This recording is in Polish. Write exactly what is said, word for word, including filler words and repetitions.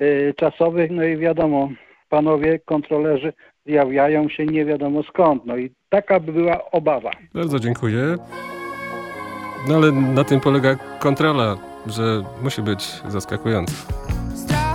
y, czasowych, no i wiadomo, panowie kontrolerzy zjawiają się nie wiadomo skąd, no i taka by była obawa. Bardzo dziękuję. No ale na tym polega kontrola, że musi być zaskakująca.